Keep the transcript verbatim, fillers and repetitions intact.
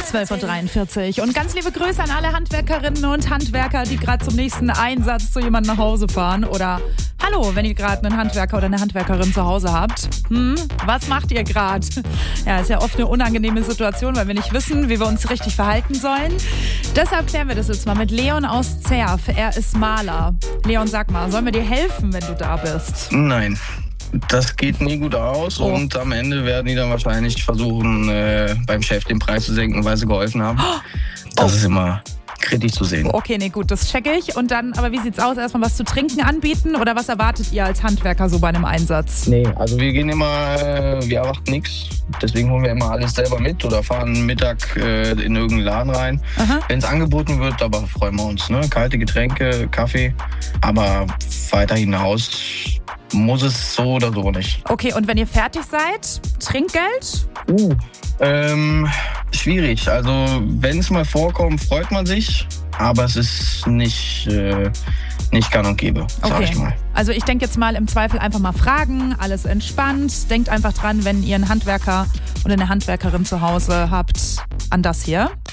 zwölf Uhr dreiundvierzig. Und ganz liebe Grüße an alle Handwerkerinnen und Handwerker, die gerade zum nächsten Einsatz zu jemandem nach Hause fahren. Oder hallo, wenn ihr gerade einen Handwerker oder eine Handwerkerin zu Hause habt. Hm, was macht ihr gerade? Ja, ist ja oft eine unangenehme Situation, weil wir nicht wissen, wie wir uns richtig verhalten sollen. Deshalb klären wir das jetzt mal mit Leon aus Zerf. Er ist Maler. Leon, sag mal, sollen wir dir helfen, wenn du da bist? Nein. Das geht nie gut aus, oh. Und am Ende werden die dann wahrscheinlich versuchen, äh, beim Chef den Preis zu senken, weil sie geholfen haben. Oh. Das ist immer kritisch zu sehen. Okay, nee, gut, das checke ich. Und dann, aber wie sieht's aus? Erstmal was zu trinken anbieten oder was erwartet ihr als Handwerker so bei einem Einsatz? Nee, also wir gehen immer, äh, wir erwarten nichts. Deswegen holen wir immer alles selber mit oder fahren Mittag äh, in irgendeinen Laden rein. Wenn es angeboten wird, aber freuen wir uns. Ne? Kalte Getränke, Kaffee, aber weiter hinaus muss es so oder so nicht. Okay, und wenn ihr fertig seid, Trinkgeld? Uh, ähm, schwierig. Also wenn es mal vorkommt, freut man sich, aber es ist nicht, äh, nicht gang und gäbe, sag okay. ich mal. Also ich denke jetzt mal im Zweifel einfach mal fragen, alles entspannt. Denkt einfach dran, wenn ihr einen Handwerker oder eine Handwerkerin zu Hause habt, an das hier.